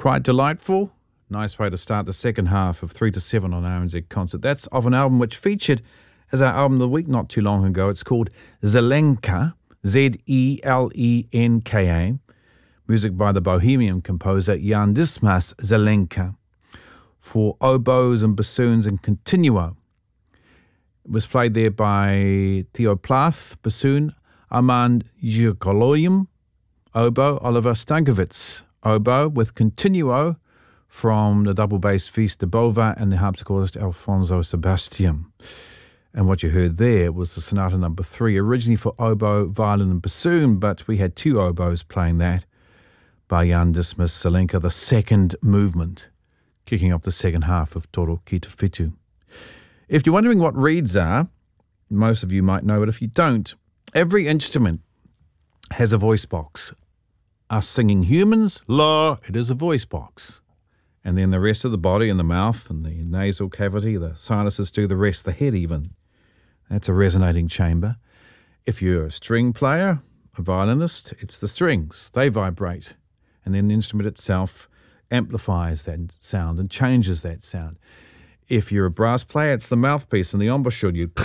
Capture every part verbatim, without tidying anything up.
Quite delightful. Nice way to start the second half of three to seven on R N Z Concert. That's of an album which featured as our album of the week not too long ago. It's called Zelenka, Z E L E N K A. Music by the Bohemian composer Jan Dismas Zelenka for oboes and bassoons and continuo. It was played there by Theo Plath, bassoon, Armand Jukoloyum, oboe, Oliver Stankovic, oboe, with continuo from the double bass Fils de Bova and the harpsichordist Alfonso Sebastian. And what you heard there was the Sonata number three, originally for oboe, violin and bassoon, but we had two oboes playing that by Jan Dismas Zelenka, the second movement, kicking off the second half of Toro Ki Te Whitu. If you're wondering what reeds are, most of you might know it. If you don't, every instrument has a voice box. Us singing humans, la, it is a voice box. And then the rest of the body and the mouth and the nasal cavity, the sinuses do the rest, the head even. That's a resonating chamber. If you're a string player, a violinist, it's the strings. They vibrate. And then the instrument itself amplifies that sound and changes that sound. If you're a brass player, it's the mouthpiece and the embouchure. You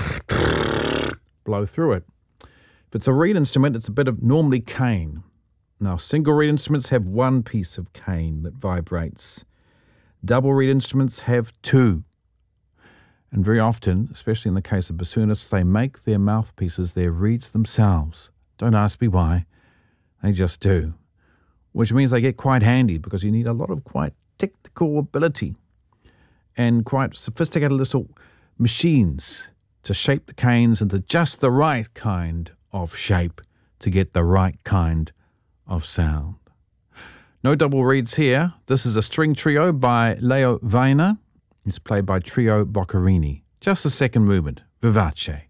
blow through it. If it's a reed instrument, it's a bit of normally cane. Now, single reed instruments have one piece of cane that vibrates. Double reed instruments have two. And very often, especially in the case of bassoonists, they make their mouthpieces their reeds themselves. Don't ask me why. They just do. Which means they get quite handy because you need a lot of quite technical ability and quite sophisticated little machines to shape the canes into just the right kind of shape to get the right kind of sound. No double reeds here. This is a string trio by Leo Weiner. It's played by Trio Boccherini. Just the second movement, Vivace.